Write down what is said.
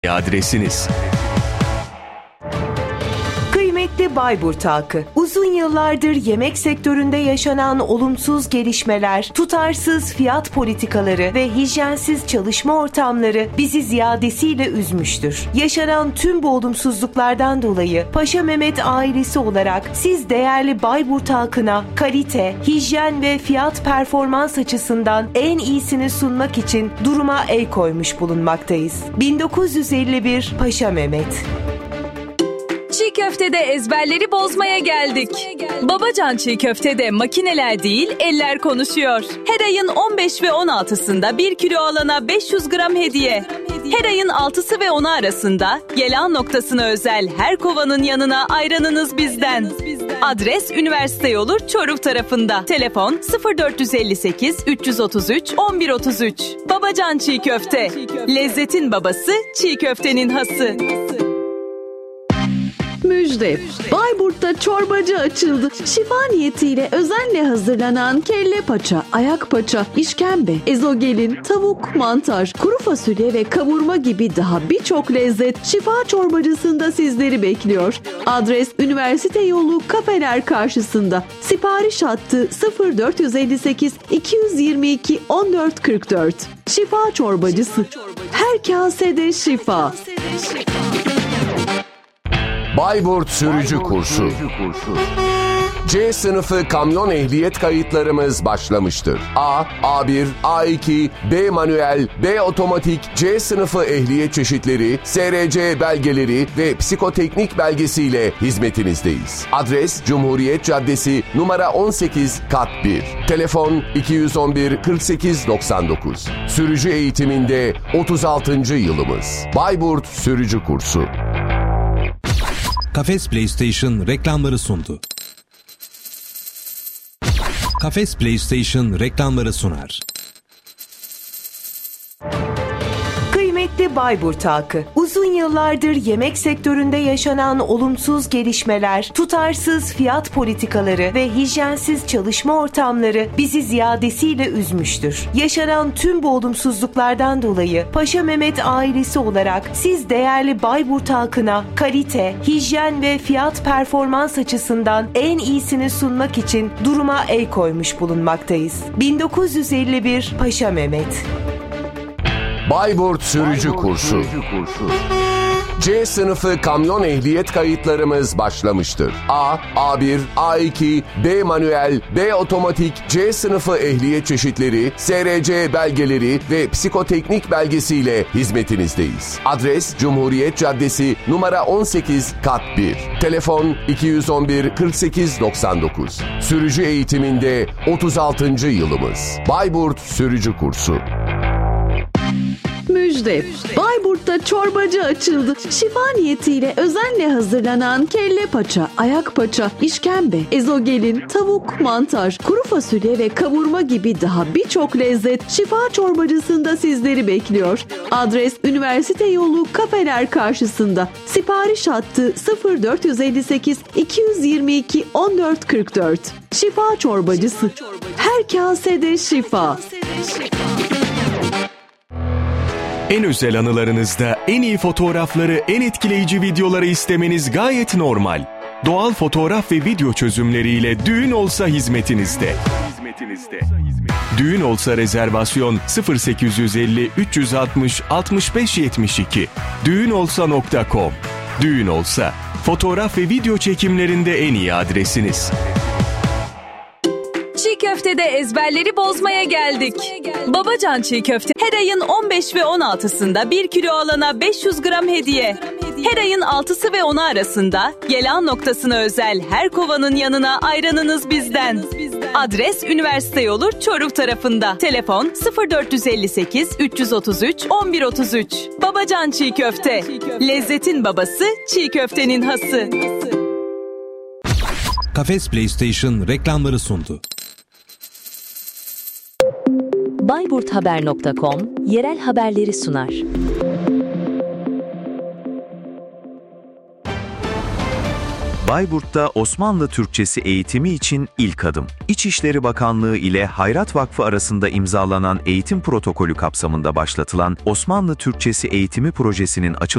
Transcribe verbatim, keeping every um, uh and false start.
adresiniz. Kıymetli Bayburt halkı, uzun yıllardır yemek sektöründe yaşanan olumsuz gelişmeler, tutarsız fiyat politikaları ve hijyensiz çalışma ortamları bizi ziyadesiyle üzmüştür. Yaşanan tüm bu olumsuzluklardan dolayı Paşa Mehmet ailesi olarak siz değerli Bayburt halkına kalite, hijyen ve fiyat performans açısından en iyisini sunmak için duruma el koymuş bulunmaktayız. bin dokuz yüz elli bir Paşa Mehmet. Çiğ köftede ezberleri bozmaya geldik. Babacan Çiğ Köfte'de makineler değil, eller konuşuyor. Her ayın on beş ve on altısında bir kilo alana beş yüz gram hediye. Her ayın altısı ve onu arasında Gelan noktasına özel her kovanın yanına ayranınız bizden. Adres Üniversite Yolu Çoruh tarafında. Telefon sıfır dört elli sekiz üç otuz üç on bir otuz üç. Babacan Çiğ Köfte. Lezzetin babası, çiğ köftenin hası. Müjde. Bayburt'ta çorbacı açıldı. Şifa niyetiyle özenle hazırlanan kelle paça, ayak paça, işkembe, ezogelin, tavuk, mantar, kuru fasulye ve kavurma gibi daha birçok lezzet şifa çorbacısında sizleri bekliyor. Adres Üniversite Yolu Kafeler karşısında. Sipariş hattı sıfır dört elli sekiz iki yirmi iki on dört kırk dört. Şifa çorbacısı. Her kasede şifa. Bayburt Sürücü Kursu. C sınıfı kamyon ehliyet kayıtlarımız başlamıştır. A, A bir, A iki, B manuel, B otomatik, C sınıfı ehliyet çeşitleri, S R C belgeleri ve psikoteknik belgesiyle hizmetinizdeyiz. Adres Cumhuriyet Caddesi numara on sekiz kat bir. Telefon iki yüz on bir kırk sekiz doksan dokuz. Sürücü eğitiminde otuz altıncı yılımız. Bayburt Sürücü Kursu. Kafes PlayStation reklamları sundu. Kafes PlayStation reklamları sunar. Kıymetli Bayburt halkı, uzun yıllardır yemek sektöründe yaşanan olumsuz gelişmeler, tutarsız fiyat politikaları ve hijyensiz çalışma ortamları bizi ziyadesiyle üzmüştür. Yaşanan tüm bu olumsuzluklardan dolayı Paşa Mehmet ailesi olarak siz değerli Bayburt halkına kalite, hijyen ve fiyat performans açısından en iyisini sunmak için duruma el koymuş bulunmaktayız. bin dokuz yüz elli bir Paşa Mehmet. Bayburt Sürücü Kursu. C sınıfı kamyon ehliyet kayıtlarımız başlamıştır. A, A bir, A iki, B manuel, B otomatik, C sınıfı ehliyet çeşitleri, S R C belgeleri ve psikoteknik belgesiyle hizmetinizdeyiz. Adres Cumhuriyet Caddesi numara on sekiz kat bir. Telefon iki yüz on bir kırk sekiz doksan dokuz. Sürücü eğitiminde otuz altıncı yılımız. Bayburt Sürücü Kursu. Müjde. Bayburt'ta çorbacı açıldı. Şifa niyetiyle özenle hazırlanan kelle paça, ayak paça, işkembe, ezogelin, tavuk, mantar, kuru fasulye ve kavurma gibi daha birçok lezzet şifa çorbacısında sizleri bekliyor. Adres Üniversite Yolu Kafeler karşısında. Sipariş hattı sıfır dört elli sekiz iki yirmi iki on dört kırk dört. Şifa çorbacısı. Her kasede şifa. En özel anılarınızda en iyi fotoğrafları, en etkileyici videoları istemeniz gayet normal. Doğal fotoğraf ve video çözümleriyle Düğün Olsa hizmetinizde. Düğün Olsa rezervasyon sıfır sekiz yüz elli üç altmış altmış beş yetmiş iki. düğünolsa nokta com. Düğün Olsa, fotoğraf ve video çekimlerinde en iyi adresiniz. Çiğ köftede ezberleri bozmaya geldik. Babacan Çiğ Köfte her ayın on beş ve on altısında bir kilo alana beş yüz gram hediye. Her ayın altısı ve onu arasında Gelan noktasına özel her kovanın yanına ayranınız bizden. Adres Üniversite Yolu Çoruh tarafında. Telefon sıfır dört elli sekiz üç otuz üç on bir otuz üç. Babacan Çiğ Köfte. Lezzetin babası, çiğ köftenin hası. Kafes PlayStation reklamları sundu. Bayburthaber nokta com yerel haberleri sunar. Bayburt'ta Osmanlı Türkçesi eğitimi için ilk adım. İçişleri Bakanlığı ile Hayrat Vakfı arasında imzalanan eğitim protokolü kapsamında başlatılan Osmanlı Türkçesi eğitimi projesinin açılışını